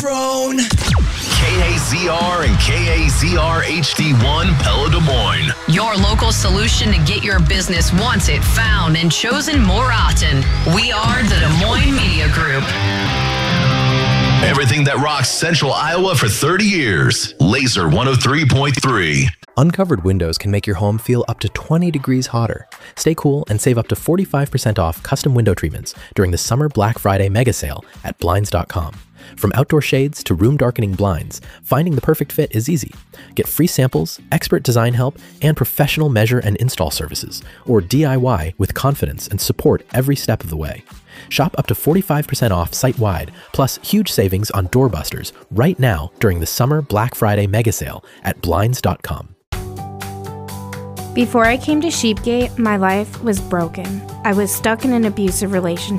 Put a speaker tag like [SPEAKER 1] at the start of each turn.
[SPEAKER 1] Grown.
[SPEAKER 2] KAZR and KAZR HD1 Pella Des Moines.
[SPEAKER 3] Your local solution to get your business wanted, found, and chosen more often. We are the Des Moines Media Group.
[SPEAKER 2] Everything that rocks Central Iowa for 30 years. Laser 103.3.
[SPEAKER 4] Uncovered windows can make your home feel up to 20 degrees hotter. Stay cool and save up to 45% off custom window treatments during the Summer Black Friday mega sale at Blinds.com. From outdoor shades to room darkening blinds, finding the perfect fit is easy. Get free samples, expert design help, and professional measure and install services, or DIY with confidence and support every step of the way. Shop up to 45% off site-wide, plus huge savings on doorbusters right now during the Summer Black Friday mega sale at Blinds.com.
[SPEAKER 5] Before I came to Sheepgate, my life was broken. I was stuck in an abusive relationship